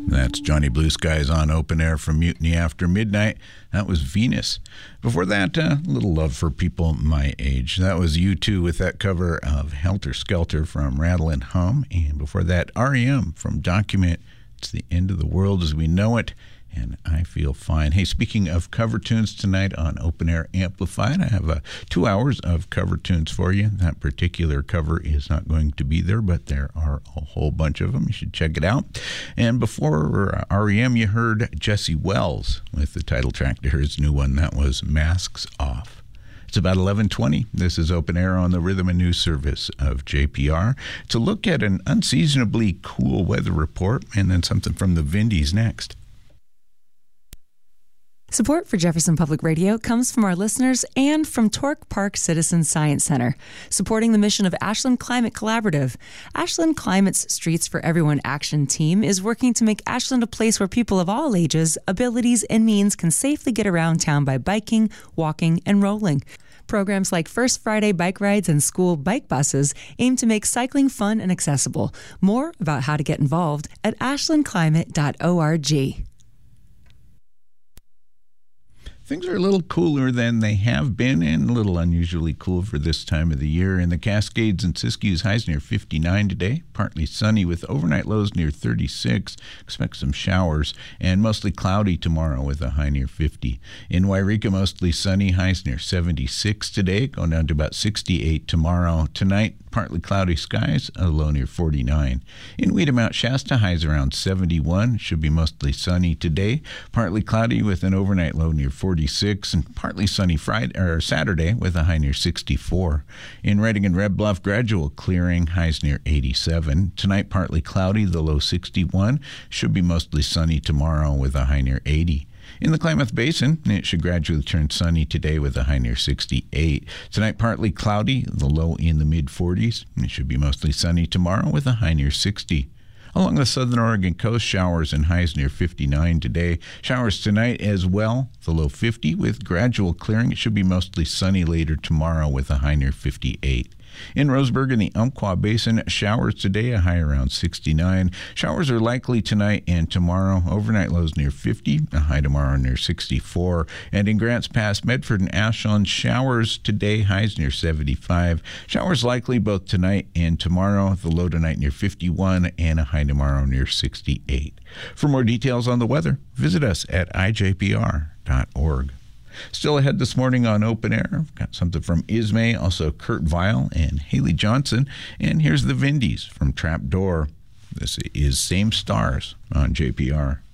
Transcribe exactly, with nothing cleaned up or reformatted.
That's Johnny Blue Skies on Open Air from Mutiny After Midnight. That was Venus. Before that, a uh, little love for people my age. That was U two with that cover of Helter Skelter from Rattle and Hum. And before that, R E M from Document. It's the End of the World as We Know It. And I Feel Fine. Hey, speaking of cover tunes tonight on Open Air Amplified, I have uh, two hours of cover tunes for you. That particular cover is not going to be there, but there are a whole bunch of them. You should check it out. And before uh, R E M, you heard Jesse Wells with the title track to his new one. That was Masks Off. It's about eleven twenty. This is Open Air on the Rhythm and News Service of J P R. To look at an unseasonably cool weather report and then something from the Vindies next. Support for Jefferson Public Radio comes from our listeners and from Torque Park Citizen Science Center, supporting the mission of Ashland Climate Collaborative. Ashland Climate's Streets for Everyone action team is working to make Ashland a place where people of all ages, abilities, and means can safely get around town by biking, walking, and rolling. Programs like First Friday bike rides and school bike buses aim to make cycling fun and accessible. More about how to get involved at ashland climate dot org. Things are a little cooler than they have been and a little unusually cool for this time of the year. In the Cascades and Siskiyous, highs near fifty-nine today. Partly sunny with overnight lows near thirty-six. Expect some showers and mostly cloudy tomorrow with a high near fifty. In Wairika, mostly sunny, highs near seventy-six today. Going down to about sixty-eight tomorrow. Tonight, partly cloudy skies, a low near forty-nine. In Weeda Mount Shasta, highs around seventy-one. Should be mostly sunny today. Partly cloudy with an overnight low near forty-six and partly sunny Friday or Saturday with a high near sixty-four. In Redding and Red Bluff, gradual clearing, highs near eighty-seven. Tonight, partly cloudy, the low sixty-one. Should be mostly sunny tomorrow with a high near eighty. In the Klamath Basin, it should gradually turn sunny today with a high near sixty-eight. Tonight, partly cloudy, the low in the mid forties. It should be mostly sunny tomorrow with a high near sixty. Along the southern Oregon coast, showers and highs near fifty-nine today. Showers tonight as well, the low fifty with gradual clearing. It should be mostly sunny later tomorrow with a high near fifty-eight. In Roseburg in the Umpqua Basin, showers today, a high around sixty-nine. Showers are likely tonight and tomorrow. Overnight lows near fifty, a high tomorrow near sixty-four. And in Grants Pass, Medford and Ashland, showers today, highs near seventy-five. Showers likely both tonight and tomorrow. The low tonight near fifty-one and a high tomorrow near sixty-eight. For more details on the weather, visit us at I J P R dot org. Still ahead this morning on Open Air, I've got something from Ismay, also Kurt Vile and Haley Johnson. And here's the Vindies from Trapdoor. This is Same Stars on J P R.